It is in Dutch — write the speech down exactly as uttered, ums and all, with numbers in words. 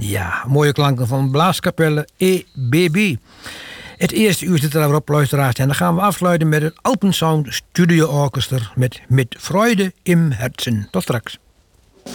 Ja, mooie klanken van Blaaskapelle E B B. Het eerste uur zit er alweer op, luisteraars. En dan gaan we afsluiten met het Alpensound Studio Orchester met Mit Freude im Herzen. Tot straks.